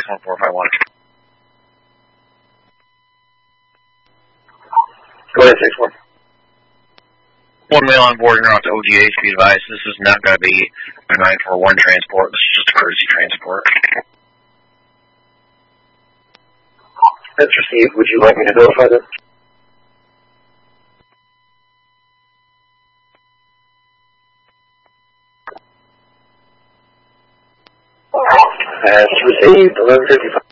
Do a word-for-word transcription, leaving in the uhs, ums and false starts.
one four five one. Go ahead, six one. One male on board, you're off to O G H. Be advised, this is not going to be a nine four one transport. This is just a courtesy transport. That's received. Would you like me to notify them? That's received. eleven fifty-five.